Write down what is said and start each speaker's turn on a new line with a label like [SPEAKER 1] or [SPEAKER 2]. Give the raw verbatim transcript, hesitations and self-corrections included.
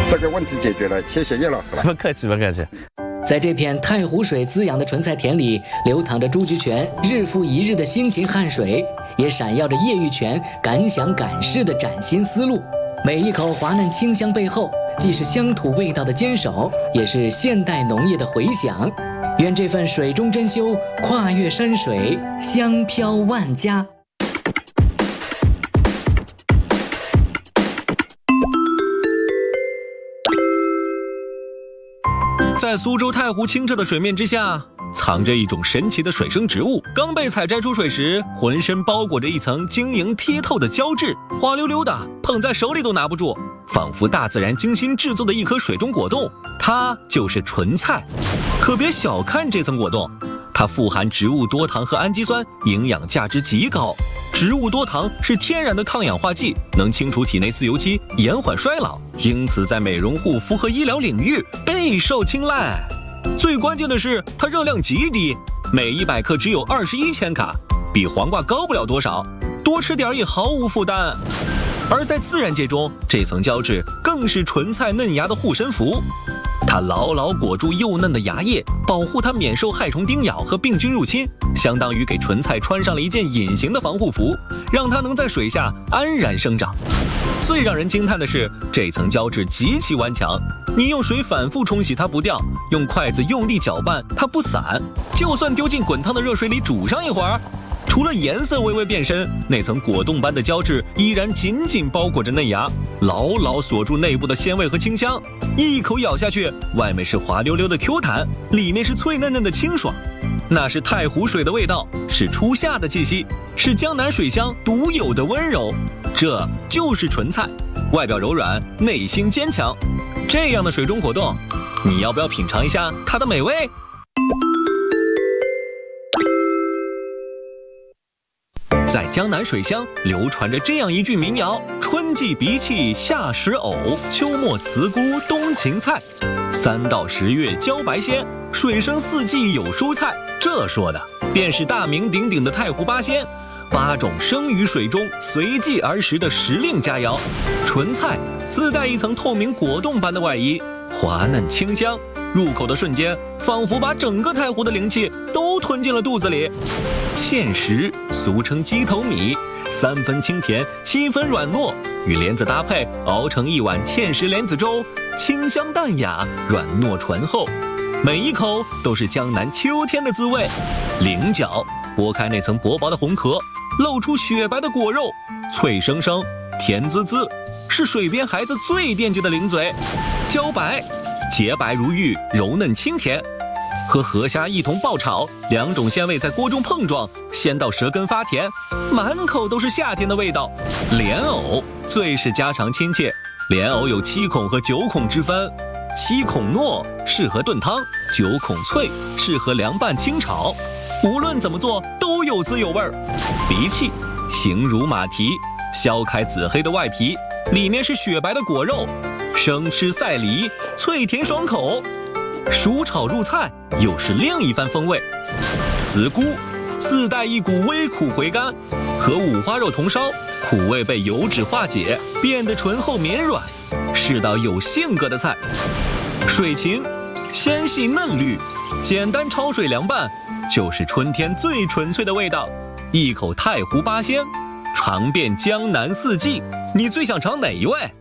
[SPEAKER 1] 这个问题解决了，谢谢叶老师了。
[SPEAKER 2] 不客气，不客气。
[SPEAKER 3] 在这片太湖水滋养的纯菜田里，流淌着朱菊泉日复一日的辛勤汗水，也闪耀着叶玉泉敢想敢试的崭新思路。每一口滑嫩清香背后，既是乡土味道的坚守，也是现代农业的回响。愿这份水中珍馐跨越山水，香飘万家。
[SPEAKER 4] 在苏州太湖清澈的水面之下，藏着一种神奇的水生植物。刚被采摘出水时，浑身包裹着一层晶莹剔透的胶质，滑溜溜的，捧在手里都拿不住，仿佛大自然精心制作的一颗水中果冻。它就是纯菜。可别小看这层果冻，它富含植物多糖和氨基酸，营养价值极高。植物多糖是天然的抗氧化剂，能清除体内自由基，延缓衰老，因此在美容护肤和医疗领域备受青睐。最关键的是，它热量极低，每一百克只有二十一千卡，比黄瓜高不了多少，多吃点也毫无负担。而在自然界中，这层胶质更是纯菜嫩芽的护身符。它牢牢裹住幼嫩的芽叶，保护它免受害虫叮咬和病菌入侵，相当于给纯菜穿上了一件隐形的防护服，让它能在水下安然生长。最让人惊叹的是，这层胶质极其顽强，你用水反复冲洗它不掉，用筷子用力搅拌它不散，就算丢进滚烫的热水里煮上一会儿，除了颜色微微变深，那层果冻般的胶质依然紧紧包裹着嫩芽，牢牢锁住内部的鲜味和清香。一口咬下去，外面是滑溜溜的 Q 弹，里面是脆嫩嫩的清爽。那是太湖水的味道，是初夏的气息，是江南水乡独有的温柔。这就是纯菜，外表柔软，内心坚强。这样的水中果冻，你要不要品尝一下它的美味？在江南水乡流传着这样一句民谣：春季荸荠，夏时藕，秋末茨菇，冬芹菜，三到十月茭白鲜，水生四季有蔬菜。这说的便是大名鼎鼎的太湖八鲜，八种生于水中随即而食的时令佳肴。纯菜自带一层透明果冻般的外衣，滑嫩清香，入口的瞬间仿佛把整个太湖的灵气都吞进了肚子里。芡实俗称鸡头米，三分清甜，七分软糯，与莲子搭配熬成一碗芡实莲子粥，清香淡雅，软糯醇厚，每一口都是江南秋天的滋味。菱角剥开那层薄薄的红壳，露出雪白的果肉，脆生生，甜滋滋，是水边孩子最惦记的零嘴。茭白洁白如玉，柔嫩清甜，和河虾一同爆炒，两种鲜味在锅中碰撞，鲜到舌根发甜，满口都是夏天的味道。莲藕最是家常亲切，莲藕有七孔和九孔之分，七孔糯适合炖汤，九孔脆适合凉拌清炒，无论怎么做都有滋有味儿。荸荠形如马蹄，削开紫黑的外皮，里面是雪白的果肉，生吃赛梨，脆甜爽口，熟炒入菜又是另一番风味。茨菇自带一股微苦回甘，和五花肉同烧，苦味被油脂化解，变得醇厚绵软，是道有性格的菜。水芹纤细嫩绿，简单焯水凉拌，就是春天最纯粹的味道。一口太湖八鲜，尝遍江南四季，你最想尝哪一位？